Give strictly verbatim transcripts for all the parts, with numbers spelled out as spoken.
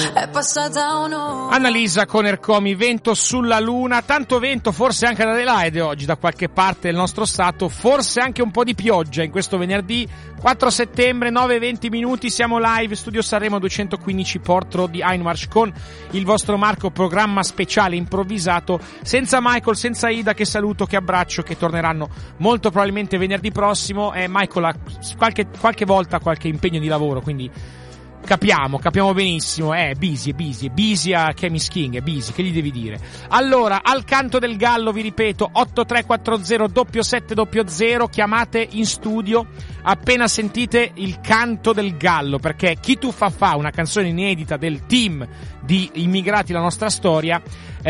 è passata un'ora. Annalisa con Ercomi, vento sulla luna, tanto vento forse anche ad Adelaide oggi da qualche parte del nostro stato, forse anche un po' di pioggia in questo venerdì quattro settembre, nove e venti minuti, siamo live, Studio Sanremo duecentoquindici Port Road di Einmarsch con il vostro Marco, programma speciale improvvisato, senza Michael, senza Ida, che saluto, che abbraccio, che torneranno molto probabilmente venerdì prossimo, e Michael ha qualche, qualche volta qualche impegno di lavoro, quindi capiamo, capiamo benissimo, è busy, è busy, è busy a Chemis King, è busy, che gli devi dire? Allora, al canto del gallo, vi ripeto, otto tre quattro zero sette sette zero zero, chiamate in studio appena sentite il canto del gallo, perché Chi tu fa fa, una canzone inedita del team di Immigrati la nostra storia,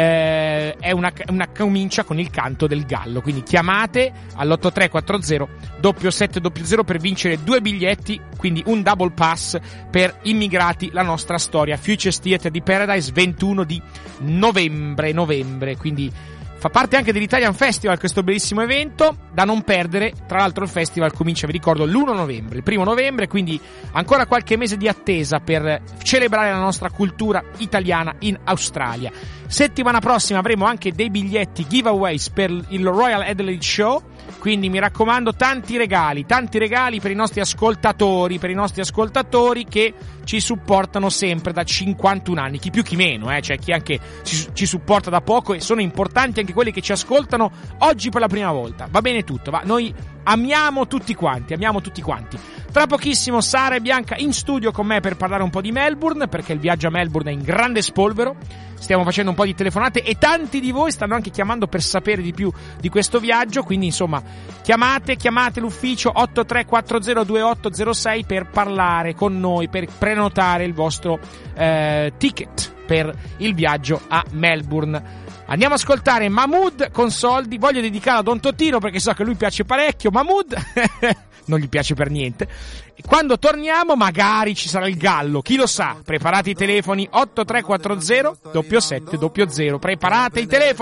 eh, è una, una comincia con il canto del gallo, quindi chiamate all'otto tre quattro zero sette sette zero zero per vincere due biglietti, quindi un double pass per Immigrati la nostra storia, Futures Theatre di Paradise, ventuno di novembre, novembre, quindi fa parte anche dell'Italian Festival questo bellissimo evento da non perdere. Tra l'altro il festival comincia, vi ricordo, l'primo novembre, il primo novembre, quindi ancora qualche mese di attesa per celebrare la nostra cultura italiana in Australia. Settimana prossima avremo anche dei biglietti giveaways per il Royal Adelaide Show, quindi mi raccomando, tanti regali, tanti regali per i nostri ascoltatori, per i nostri ascoltatori che ci supportano sempre da cinquantuno anni, chi più chi meno, eh, cioè chi anche ci, ci supporta da poco, e sono importanti anche quelli che ci ascoltano oggi per la prima volta. Va bene tutto, va, noi amiamo tutti quanti, amiamo tutti quanti. Tra pochissimo Sara e Bianca in studio con me per parlare un po' di Melbourne, perché il viaggio a Melbourne è in grande spolvero, stiamo facendo un po' di telefonate e tanti di voi stanno anche chiamando per sapere di più di questo viaggio, quindi insomma chiamate, chiamate l'ufficio otto tre quattro zero due otto zero sei per parlare con noi, per prenotare il vostro eh, ticket per il viaggio a Melbourne. Andiamo ad ascoltare Mahmood con Soldi, voglio dedicarlo a Don Totino perché so che lui piace parecchio, Mahmood non gli piace per niente. E quando torniamo magari ci sarà il gallo, chi lo sa. Preparate i telefoni otto tre quattro zero sette sette zero zero, preparate i telefoni.